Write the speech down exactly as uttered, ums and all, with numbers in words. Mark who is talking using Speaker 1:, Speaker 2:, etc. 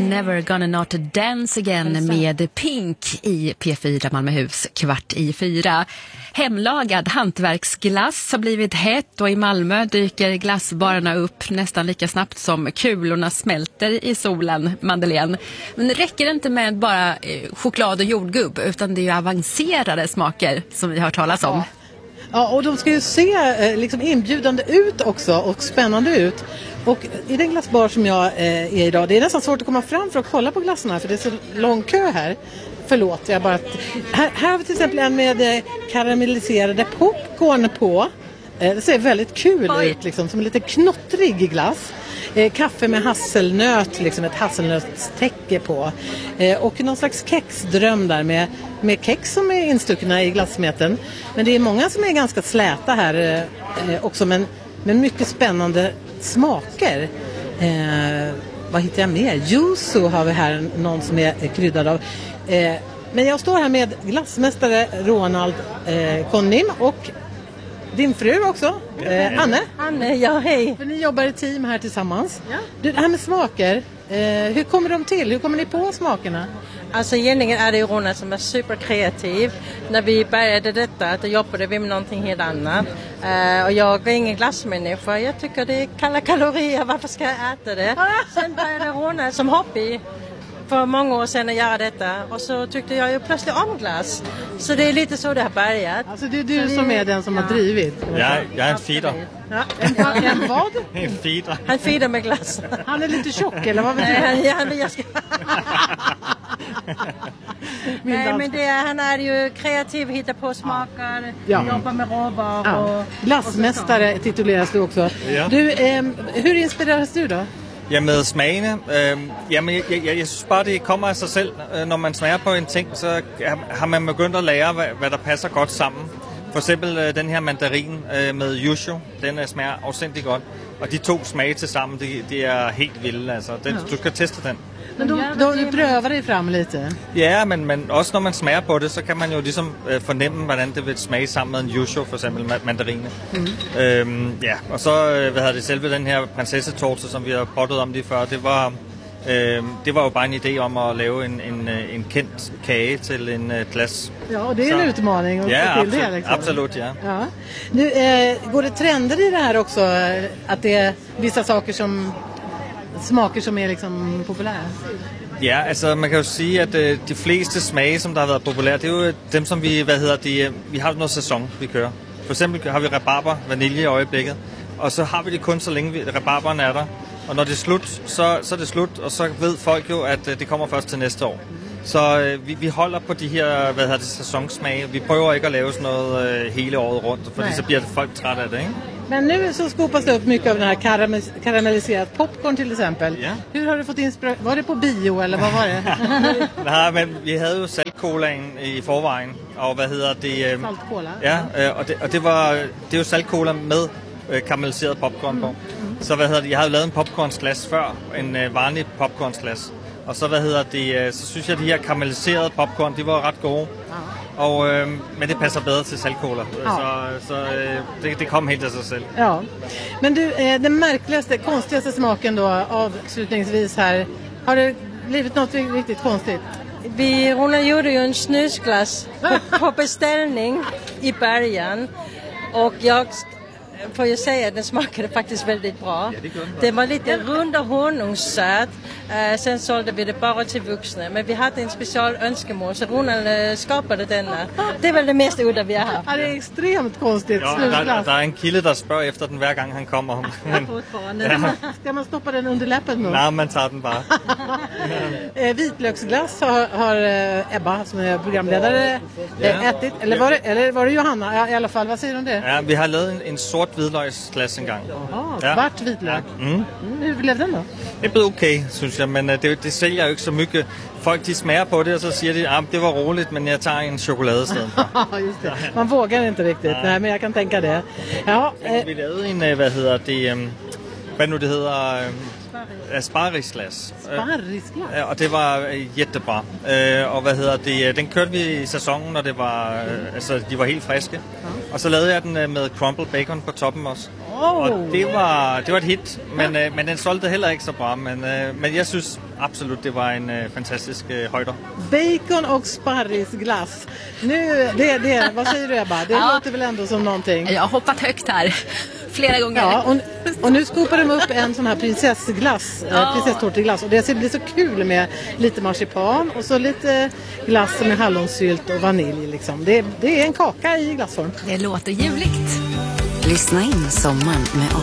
Speaker 1: Never Gonna Not Dance Again med Pink i P fyra Malmöhus kvart i fyra. Hemlagad hantverksglass har blivit hett och i Malmö dyker glassbarerna upp nästan lika snabbt som kulorna smälter i solen, Madeleine. Men det räcker inte med bara choklad och jordgubb utan det är ju avancerade smaker som vi har talat om.
Speaker 2: Ja. Ja, och de ska ju se eh, liksom inbjudande ut också och spännande ut. Och i den glassbar som jag eh, är idag, det är nästan svårt att komma fram för att kolla på glassarna för det är så lång kö här. Förlåt, jag bara... Här, här har vi till exempel en med eh, karamelliserade popcorn på. Eh, det ser väldigt kul Oj. ut, liksom, som en lite knottrig glass. Eh, kaffe med hasselnöt, liksom ett hasselnötstäcke på. Eh, och någon slags kexdröm där med, med kex som är instuckna i glassmeten. Men det är många som är ganska släta här eh, också, men, men mycket spännande smaker. Eh, vad hittar jag mer? Yuzu har vi här, någon som är kryddad av. Eh, men jag står här med glassmästare Ronald eh, Konnim och din fru också, eh, Anne.
Speaker 3: Anne, ja hej.
Speaker 2: För ni jobbar i team här tillsammans. Ja. Du, det här med smaker, eh, hur kommer de till? Hur kommer ni på smakerna?
Speaker 3: Alltså egentligen är det Ronald som är superkreativ. När vi började detta, då jobbade vi med någonting helt annat. Uh, och jag är ingen glassmänniska. Jag tycker det är kalla kalorier, varför ska jag äta det? Sen började Ronald som hobby för många år sedan att göra detta. Och så tyckte jag ju plötsligt om glass. Så det är lite så det har börjat.
Speaker 2: Alltså det är du
Speaker 3: så
Speaker 2: som
Speaker 3: det,
Speaker 2: är den som
Speaker 3: ja.
Speaker 2: har drivit.
Speaker 4: Ja, jag är en feeder.
Speaker 2: Ja. En, en vad?
Speaker 4: En feeder.
Speaker 3: Han feeder med glass.
Speaker 2: Han är lite tjock, eller vad betyder det?
Speaker 3: Ja, men jag ska... Nej, men det är, han är ju kreativ, hittar på smaker, ja. Jobbar med råvaror. Ja.
Speaker 2: Och, glassmästare och tituleras du också. Ja. Du, eh, hur inspireras du då?
Speaker 4: Ja, med smagene. Øh, jamen, jeg, jeg, jeg synes bare, det kommer af sig selv. Når man smager på en ting, så har man begyndt at lære, hvad, hvad der passer godt sammen. For eksempel øh, den her mandarin øh, med yuzu, den øh, smager afsindig godt. Og de to smage til sammen, det, det er helt vildt. Altså. Den, ja. Du skal teste den.
Speaker 2: Men då, då du prövar dig fram lite?
Speaker 4: Ja, men, men også når man smager på det, så kan man jo ligesom øh, fornemme, hvordan det vil smage sammen med en yuzu, for eksempel mandarine. Mm. Øhm, ja, og så øh, hvad hedder det, selve den her prinsessetorte, som vi har pottet om lige før, det var, øh, det var jo bare en idé om at lave en, en, en kendt kage til en øh, glas.
Speaker 2: Ja, och det är en så. Utmaning att
Speaker 4: ja,
Speaker 2: få till
Speaker 4: absolut,
Speaker 2: det. Liksom.
Speaker 4: Absolut, ja.
Speaker 2: ja. Nu, eh, går det trender i det här också? Att det är vissa saker som... smaker som är liksom populære?
Speaker 4: Ja, altså man kan jo sige, at øh, de fleste smage, som der har været populære, det er jo dem, som vi, hvad hedder de, vi har noget sæson, vi kører. For eksempel har vi rabarber, vanilje i øjeblikket, og så har vi det kun så længe vi, rabarberne er der. Og når det er slut, så, så er det slut, og så ved folk jo, at øh, det kommer først til næste år. Så øh, vi, vi holder på de her, hvad hedder det, sæsonsmage. Vi prøver ikke at lave sådan noget øh, hele året rundt, fordi Nej. Så bliver folk træt af det, ikke?
Speaker 2: Men nu så skopas det upp mycket av den här karamell- karamelliserat popcorn till exempel.
Speaker 4: Ja.
Speaker 2: Hur har du fått inspiration? Var det på bio eller vad var det?
Speaker 4: Nej, men vi havde jo saltcolaen i forvejen, og hvad hedder det? Øh,
Speaker 2: Saltcola?
Speaker 4: Ja, øh, og, det, og det var det er jo saltcola med øh, karamelliseret popcorn på. Mm. Så hvad hedder det? Jeg havde lavet en popcornsglas før, en øh, vanlig popcornsglas. Og så hvad hedder det? Øh, så synes jeg at de her karamelliserede popcorn, de var ret gode. Ja. Og, øh, men det passer bedre til saltcola, ja. så, så øh, det, det kom helt af sig selv.
Speaker 2: Ja. Men du, eh, den märkligaste, konstigaste smaken då avslutningsvis här, har det blivit något riktigt konstigt?
Speaker 3: Vi Ronald gjorde ju en snusglass på, på beställning i början och jag får ju säga att den smakade faktiskt väldigt bra. Ja, det, det var lite rund och honungssöt. Uh, sen sålde vi det bara till vuxna. Men vi hade en special önskemål så Ronald uh, skapade denna. Det är väl det mest udda vi har haft.
Speaker 2: Ja, det är extremt konstigt.
Speaker 4: Ja, där, där är en kille der spørger efter den hver gang han kommer.
Speaker 3: Men, fortfarande.
Speaker 2: Ja. Ska man stoppa den under läppen då?
Speaker 4: Nej, man tar den bara.
Speaker 2: eh, vitlöksglass har, har eh, Ebba som är programledare eh, ätit. Eller var, det, eller var det Johanna? Ja, i alla fall, vad säger du om det?
Speaker 4: Ja, vi har lavet en, en sort hvidløgsglas en gang.
Speaker 2: Jaha, ja. Svart vitlök. Ja. Mm. Mm, hur blev den då?
Speaker 4: Det blev okay, synes jeg, men det, det sælger jo ikke så mycket. Folk de smager på det, og så siger de, at ah, det var roligt, men jeg tager en chokolade i stedet for.
Speaker 2: Just det. Man vågar inte riktigt. Nej. Nej, men jag kan tänka det. Ja,
Speaker 4: eh. Vi lavede en, hvad hedder det, um, hvad nu det hedder, um, sparrisglas.
Speaker 2: Sparrisglas?
Speaker 4: Uh, og det var uh, jättebra. Uh, og hvad hedder det, den kørte vi i sæsonen, når det var, uh, altså de var helt friske. Ja. Og så lavede jeg den uh, med crumbled bacon på toppen også.
Speaker 2: Oh.
Speaker 4: Och det var, det var ett hit, men, ja. men den sålde heller inte så bra. Men, men jag syns absolut det var en fantastisk höjder.
Speaker 2: Bacon och sparrisglass. Nu, det, det, vad säger du Ebba? Det ja. låter väl ändå som någonting.
Speaker 1: Jag har hoppat högt här flera gånger.
Speaker 2: Ja, och, och nu skopar de upp en sån här prinsessglass, ja. prinsesstårteglass. Och det ser bli så kul med lite marsipan och så lite glass med hallonsylt och vanilj. Liksom. Det, det är en kaka i glassform.
Speaker 1: Det låter ljuvligt.
Speaker 5: Lyssna in sommaren med